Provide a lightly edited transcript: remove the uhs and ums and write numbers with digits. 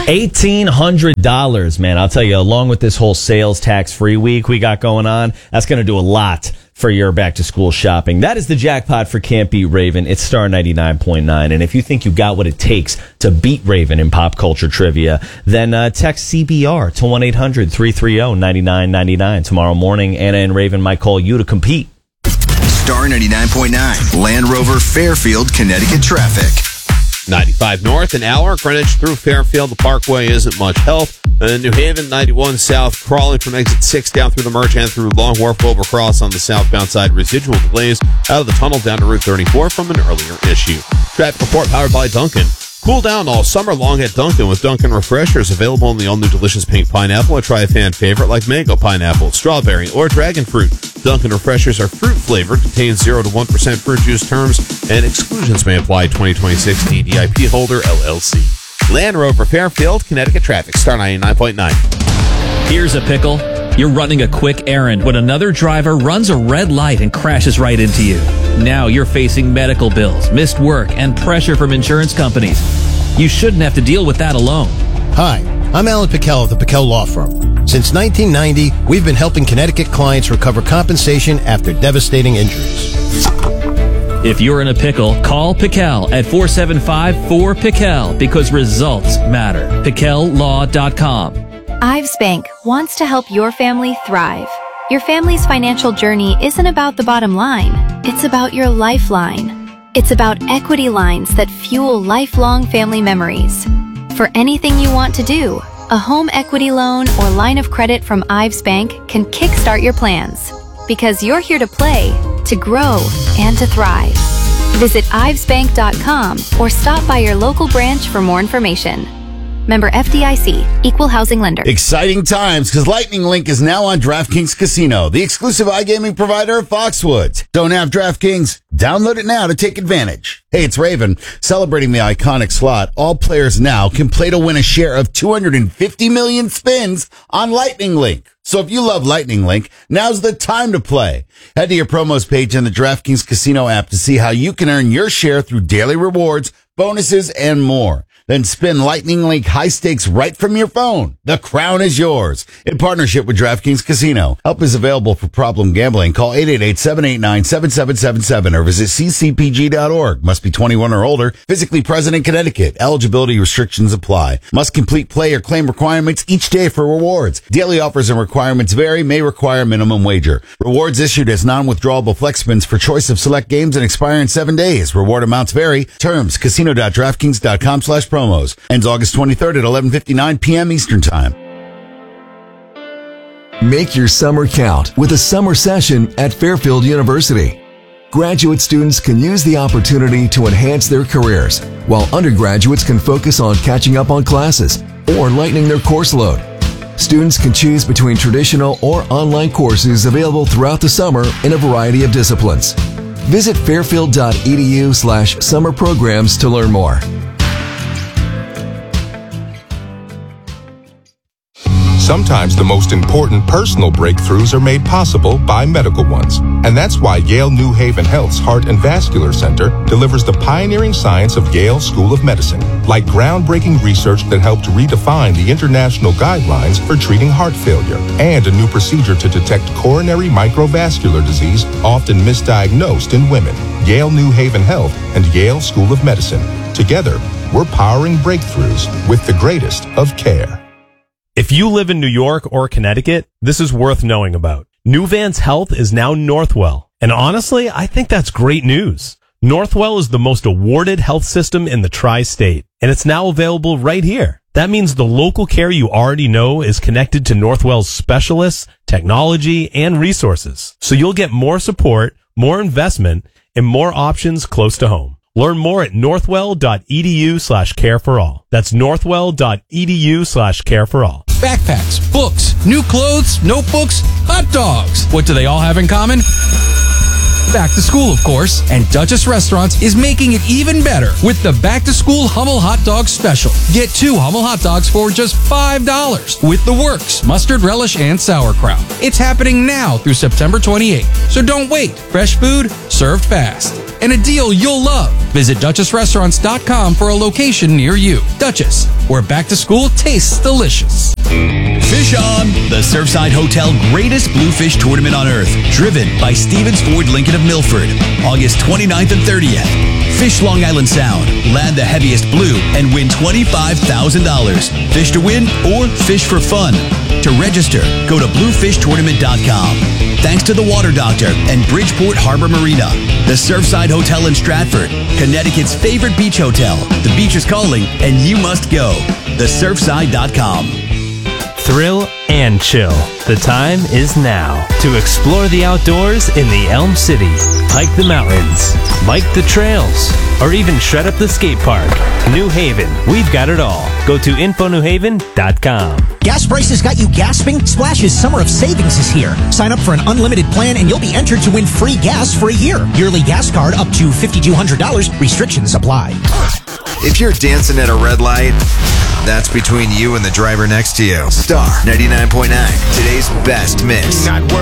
$1,800, man. I'll tell you, along with this whole sales tax-free week we got going on, that's going to do a lot for your back-to-school shopping. That is the jackpot for Can't Beat Raven. It's Star 99.9. And if you think you got what it takes to beat Raven in pop culture trivia, then text CBR to 1-800-330-9999. Tomorrow morning, Anna and Raven might call you to compete. Star 99.9, Land Rover Fairfield, Connecticut traffic. 95 north, an hour. Greenwich through Fairfield. The Parkway isn't much help. New Haven, 91 south, crawling from exit 6 down through the Merch and through Long Wharf Overcross on the southbound side. Residual delays out of the tunnel down to Route 34 from an earlier issue. Traffic report powered by Dunkin'. Cool down all summer long at Dunkin' with Dunkin' Refreshers available in the all-new delicious pink pineapple, or try a fan favorite like mango pineapple, strawberry, or dragon fruit. Dunkin' Refreshers are fruit-flavored, contain 0 to 1% fruit juice. Terms and exclusions may apply. 2026 ADIP holder, LLC. Land Rover Fairfield, Connecticut traffic. Star 99.9. Here's a pickle. You're running a quick errand when another driver runs a red light and crashes right into you. Now you're facing medical bills, missed work, and pressure from insurance companies. You shouldn't have to deal with that alone. Hi, I'm Alan Pickell of the Pickell Law Firm. Since 1990, we've been helping Connecticut clients recover compensation after devastating injuries. If you're in a pickle, call Pickell at 475-4PICKELL because results matter. PickellLaw.com. Ives Bank wants to help your family thrive. Your family's financial journey isn't about the bottom line. It's about your lifeline. It's about equity lines that fuel lifelong family memories. For anything you want to do, a home equity loan or line of credit from Ives Bank can kickstart your plans. Because you're here to play, to grow, and to thrive. Visit ivesbank.com or stop by your local branch for more information. Member FDIC, Equal Housing Lender. Exciting times, because Lightning Link is now on DraftKings Casino, the exclusive iGaming provider of Foxwoods. Don't have DraftKings? Download it now to take advantage. Hey, it's Raven. Celebrating the iconic slot, all players now can play to win a share of 250 million spins on Lightning Link. So if you love Lightning Link, now's the time to play. Head to your promos page in the DraftKings Casino app to see how you can earn your share through daily rewards, bonuses, and more. Then spin Lightning Link high stakes right from your phone. The crown is yours. In partnership with DraftKings Casino. Help is available for problem gambling. Call 888-789-7777 or visit ccpg.org. Must be 21 or older. Physically present in Connecticut. Eligibility restrictions apply. Must complete play or claim requirements each day for rewards. Daily offers and requirements vary. May require minimum wager. Rewards issued as non-withdrawable flex spins for choice of select games and expire in 7 days. Reward amounts vary. Terms. Casino.draftkings.com/promos. Ends August 23rd at 11:59 p.m. Eastern Time. Make your summer count with a summer session at Fairfield University. Graduate students can use the opportunity to enhance their careers, while undergraduates can focus on catching up on classes or lightening their course load. Students can choose between traditional or online courses available throughout the summer in a variety of disciplines. Visit fairfield.edu/summer programs to learn more. Sometimes the most important personal breakthroughs are made possible by medical ones. And that's why Yale New Haven Health's Heart and Vascular Center delivers the pioneering science of Yale School of Medicine, like groundbreaking research that helped redefine the international guidelines for treating heart failure, and a new procedure to detect coronary microvascular disease, often misdiagnosed in women. Yale New Haven Health and Yale School of Medicine. Together, we're powering breakthroughs with the greatest of care. If you live in New York or Connecticut, this is worth knowing about. Nuvance Health is now Northwell. And honestly, I think that's great news. Northwell is the most awarded health system in the tri-state, and it's now available right here. That means the local care you already know is connected to Northwell's specialists, technology, and resources. So you'll get more support, more investment, and more options close to home. Learn more at northwell.edu/careforall. That's northwell.edu/careforall. Backpacks, books, new clothes, notebooks, hot dogs. What do they all have in common? Back to school, of course, and Duchess Restaurants is making it even better with the Back to School Hummel Hot Dog Special. Get 2 Hummel hot dogs for just $5 with the works, mustard relish, and sauerkraut. It's happening now through September 28th, so don't wait. Fresh food, served fast. And a deal you'll love. Visit DuchessRestaurants.com for a location near you. Duchess, where back to school tastes delicious. Fish On, the Surfside Hotel greatest bluefish tournament on earth, driven by Stevens Ford Lincoln of Milford, August 29th and 30th. Fish Long Island Sound, land the heaviest blue, and win $25,000. Fish to win or fish for fun. To register, go to bluefishtournament.com. Thanks to the Water Doctor and Bridgeport Harbor Marina, the Surfside Hotel in Stratford, Connecticut's favorite beach hotel. The beach is calling, and you must go. TheSurfside.com. Thrill and chill. The time is now to explore the outdoors in the Elm City. Hike the mountains, bike the trails, or even shred up the skate park. New Haven, we've got it all. Go to infonewhaven.com. Gas prices got you gasping? Splash's Summer of Savings is here. Sign up for an unlimited plan and you'll be entered to win free gas for a year. Yearly gas card up to $5,200. Restrictions apply. If you're dancing at a red light, that's between you and the driver next to you. Star 99.9, today's best mix.